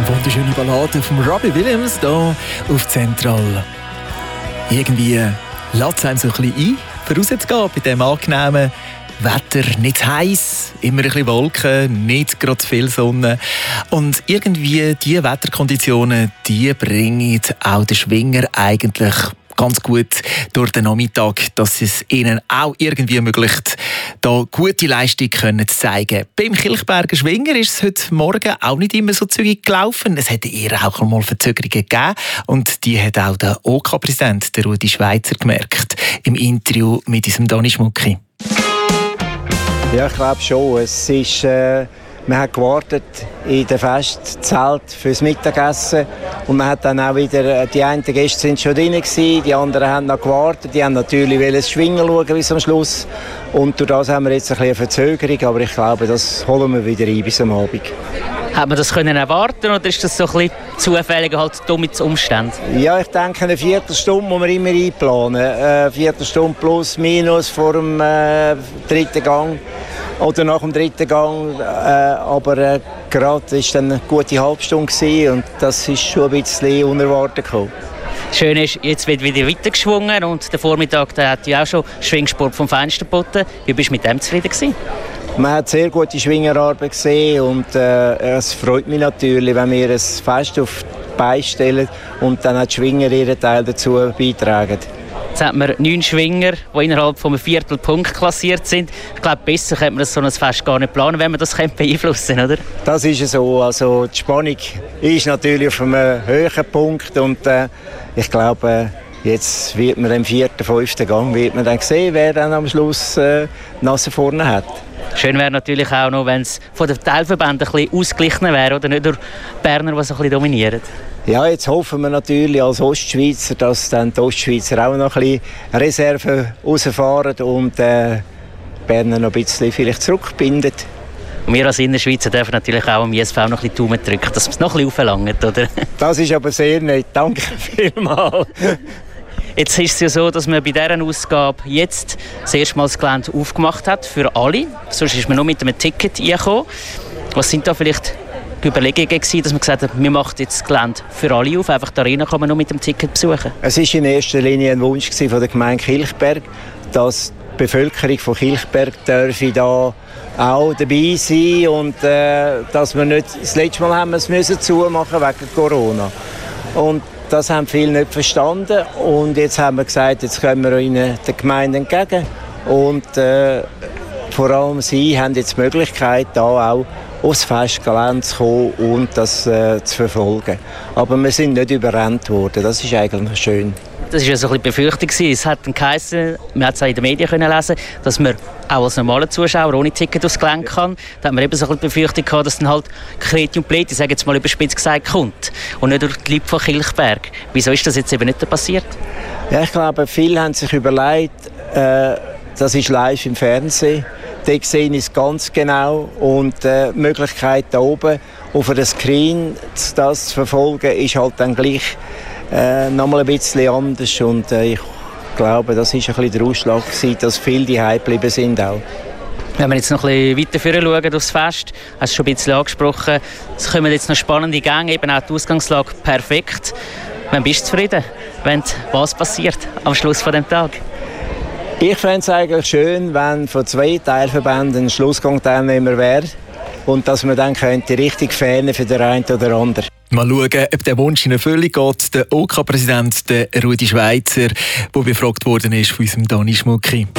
Wunderschöne Ballade von Robbie Williams hier auf Zentral. Irgendwie lässt es einem so ein bisschen ein, vorauszugehen bei diesem angenehmen Wetter. Nicht zu heiß, immer ein bisschen Wolken, nicht gerade zu viel Sonne. Und irgendwie diese Wetterkonditionen, die bringen auch den Schwinger eigentlich ganz gut durch den Nachmittag, dass es ihnen auch irgendwie ermöglicht, da gute Leistung zu zeigen. Beim Kilchberger Schwinger ist es heute Morgen auch nicht immer so zügig gelaufen. Es hätte eher auch mal Verzögerungen gegeben. Und die hat auch der OK-Präsident, der Rudi Schweizer, gemerkt im Interview mit unserem Dani Schmucki. Ja, ich glaube schon. Es ist, man hat gewartet in dem Festzelt fürs Mittagessen und man hat dann auch wieder, die einen Gäste sind schon drin gewesen, die anderen haben noch gewartet, die haben natürlich das Schwingen schauen bis am Schluss und durch das haben wir jetzt ein bisschen eine Verzögerung, aber ich glaube, das holen wir wieder ein bis am Abend. Hat man das können erwarten oder ist das so ein bisschen zufällig, halt dumme Umstände? Ja, ich denke, eine Viertelstunde muss man immer einplanen. Eine Viertelstunde plus, minus vor dem dritten Gang oder nach dem dritten Gang. Aber gerade war dann eine gute Halbstunde gewesen, und das ist schon ein bisschen unerwartet gekommen. Schön ist, jetzt wird wieder weitergeschwungen und der Vormittag der hat ja auch schon Schwingsport vom Feinsten geboten. Wie bist du mit dem zufrieden gewesen? Man hat sehr gute Schwingerarbeit gesehen und es freut mich natürlich, wenn wir ein Fest auf die Beine stellen und dann auch die Schwinger ihren Teil dazu beitragen. Jetzt hat man 9 Schwinger, die innerhalb von einem Viertelpunkt klassiert sind. Ich glaube, besser könnte man so ein Fest gar nicht planen, wenn man das beeinflussen könnte, oder? Das ist so. Also die Spannung ist natürlich auf einem höheren Punkt und ich glaube, jetzt wird man im 4., 5. Gang wird man dann sehen, wer dann am Schluss die Nase vorne hat. Schön wäre natürlich auch noch, wenn es von den Teilverbänden ein bisschen ausgeglichener wäre, oder nicht durch die Berner, die so ein bisschen dominieren. Ja, jetzt hoffen wir natürlich als Ostschweizer, dass dann die Ostschweizer auch noch ein bisschen Reserven rausfahren und Berner noch ein bisschen vielleicht zurückbinden. Und wir als Innerschweizer dürfen natürlich auch am ISV noch ein bisschen Daumen drücken, dass es noch ein bisschen aufverlangt, oder? Das ist aber sehr nett. Danke vielmals. Jetzt ist es ja so, dass man bei dieser Ausgabe jetzt das erste Mal das Gelände aufgemacht hat für alle. Sonst ist man nur mit einem Ticket reingekommen. Was sind da vielleicht die Überlegungen gewesen, dass man gesagt hat, wir machen jetzt das Gelände für alle auf, einfach die Arena kann man nur mit dem Ticket besuchen? Es war in erster Linie ein Wunsch von der Gemeinde Kilchberg, dass die Bevölkerung von Kilchberg da auch dabei sein und dass wir nicht das letzte Mal haben wir es müssen zumachen wegen Corona. Und das haben viele nicht verstanden und jetzt haben wir gesagt, jetzt kommen wir ihnen der Gemeinde entgegen und vor allem sie haben jetzt die Möglichkeit, da auch aufs Festgelände zu kommen und das zu verfolgen. Aber wir sind nicht überrannt worden, das ist eigentlich schön. Das war ja so ein bisschen Befürchtung. Es hat dann geheißen, man hat es auch in den Medien lesen, dass man auch als normaler Zuschauer ohne Ticket aufs Gelände kann. Da hat man eben so ein bisschen Befürchtung gehabt, dass dann halt Kreti und Pleti, ich sage jetzt mal überspitzt gesagt, kommt. Und nicht durch die Leute von Kilchberg. Wieso ist das jetzt eben nicht passiert? Ja, ich glaube, viele haben sich überlegt, das ist live im Fernsehen. Dort sehen es ganz genau und die Möglichkeit da oben auf einem Screen das zu verfolgen, ist halt dann gleich noch mal ein bisschen anders und ich glaube, das war ein bisschen der Ausschlag gewesen, dass viele daheim geblieben sind auch. Wenn wir jetzt noch ein bisschen weiter schauen aufs Fest, hast du schon ein bisschen angesprochen, es kommen jetzt noch spannende Gänge, eben auch die Ausgangslage perfekt. Wann bist du zufrieden, wenn was passiert am Schluss von dem Tag? Ich fände es eigentlich schön, wenn von 2 Teilverbänden ein Schlussgangteilnehmer wäre und dass man dann könnte richtig fähnen für den einen oder anderen. Mal schauen, ob der Wunsch in Erfüllung geht. Der OK-Präsident Rudi Schweizer, der befragt worden ist von unserem Dani Schmucki.